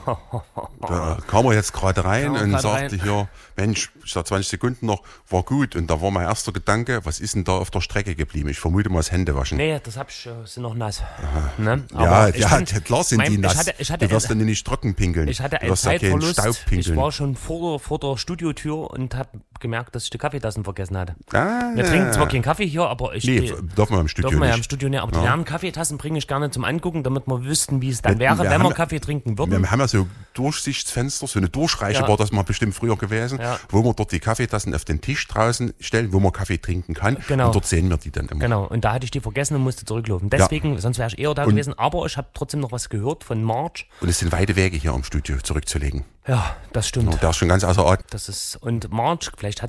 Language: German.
Da kam er jetzt gerade rein und sagte hier, Mensch, ich sag 20 Sekunden noch, war gut. Und da war mein erster Gedanke, was ist denn da auf der Strecke geblieben? Ich vermute mal das Händewaschen. Nee, das sind noch nass. Ne? Ja, klar sind die nass. Ich hatte du wirst dann nicht trocken pinkeln. Ich hatte du einen wirst ja keinen Staub Zeitverlust. pinkeln. Ich war schon vor der Studiotür und habe gemerkt, dass ich die Kaffeetassen vergessen hatte. Ah, Wir trinken zwar keinen Kaffee hier, aber dürfen wir im Studio dürfen wir ja nicht. im Studio nicht. Aber die leeren Kaffeetassen bringe ich gerne zum Angucken, damit wir wüssten, wie es dann wäre, wenn wir Kaffee trinken würden. Wir haben ja so Durchsichtsfenster, so eine Durchreiche war das mal bestimmt früher gewesen, wo wir dort die Kaffeetassen auf den Tisch draußen stellen, wo man Kaffee trinken kann. Genau. Und dort sehen wir die dann immer. Genau, und da hatte ich die vergessen und musste zurücklaufen. Deswegen, sonst wäre ich eher da gewesen. Aber ich habe trotzdem noch was gehört von March. Und es sind weite Wege hier im Studio zurückzulegen. Ja, das stimmt. Und der ist schon ganz außer Ort. Und March, vielleicht hat